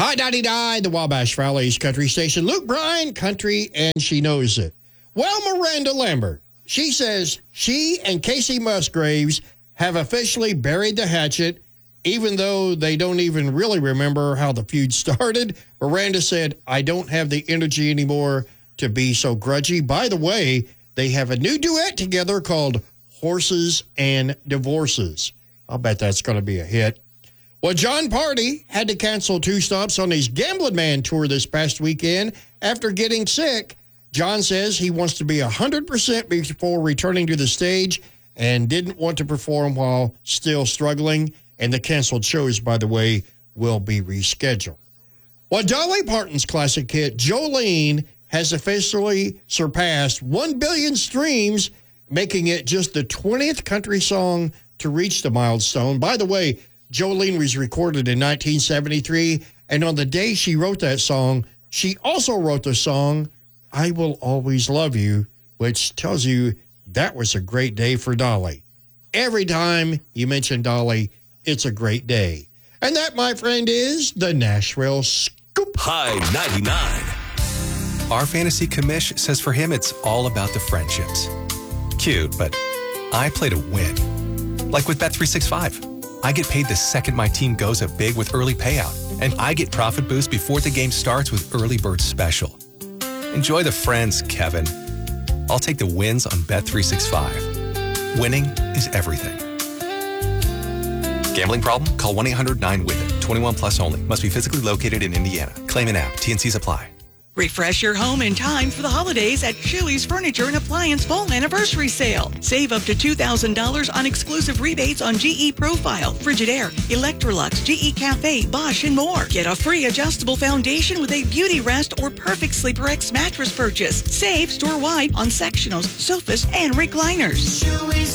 I-99, the Wabash Valley's country station. Luke Bryan, country, and she knows it. Well, Miranda Lambert, she says she and Casey Musgraves have officially buried the hatchet, even though they don't even really remember how the feud started. Miranda said, I don't have the energy anymore to be so grudgy. By the way, they have a new duet together called Horses and Divorces. I'll bet that's going to be a hit. Well, John Party had to cancel 2 stops on his Gambling Man tour this past weekend after getting sick. John says he wants to be 100% before returning to the stage and didn't want to perform while still struggling. And the canceled shows, by the way, will be rescheduled. Well, Dolly Parton's classic hit, Jolene, has officially surpassed 1 billion streams, making it just the 20th country song to reach the milestone. By the way, Jolene was recorded in 1973, and on the day she wrote that song, she also wrote the song, I Will Always Love You, which tells you that was a great day for Dolly. Every time you mention Dolly, it's a great day. And that, my friend, is the Nashville Scoop. High 99. Our fantasy commish says for him it's all about the friendships. Cute, but I play to win. Like with Bet365. I get paid the second my team goes up big with early payout, and I get profit boost before the game starts with Early Bird Special. Enjoy the friends, Kevin. I'll take the wins on Bet365. Winning is everything. Gambling problem? Call 1-800-9-WITH-IT. 21 plus only. Must be physically located in Indiana. Claim an app. TNCs apply. Refresh your home in time for the holidays at Chili's Furniture and Appliance Fall Anniversary Sale. Save up to $2,000 on exclusive rebates on GE Profile, Frigidaire, Electrolux, GE Cafe, Bosch, and more. Get a free adjustable foundation with a Beauty Rest or Perfect Sleeper X mattress purchase. Save store-wide on sectionals, sofas, and recliners. Chili's